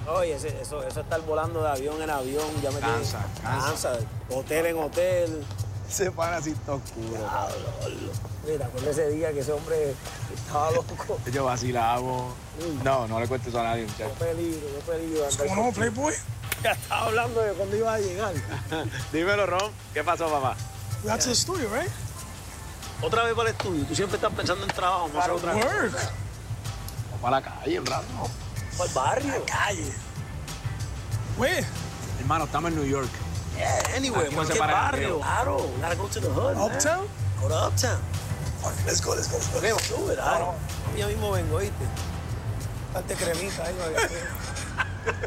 Oye, eso estar volando de avión en avión, ya me Cansa. Hotel en hotel. Se para así todo oscuro. Mira, acuérdate ese día que ese hombre estaba loco. Yo vacilamos. No le cuentes eso a nadie, Qué muchacho. peligro. What's going on, Playboy? Ya estaba hablando de cuándo iba a llegar. Dímelo, Ron. ¿Qué pasó, papá? We got to the studio, right? Otra vez para el estudio. Tú siempre estás pensando en trabajo. Vamos a hacer otra vez. Work. Vamos para la calle un rato. Para el barrio. Calle. Where? Hermano, estamos en New York. Yeah, anyway, Aquí no se ¿qué para el barrio? río. Claro, we gotta go to the hood, man. Uptown? Go to Uptown. Let's go. Okay, do it, dale. Yo mismo vengo, ¿viste? Darte cremita ahí,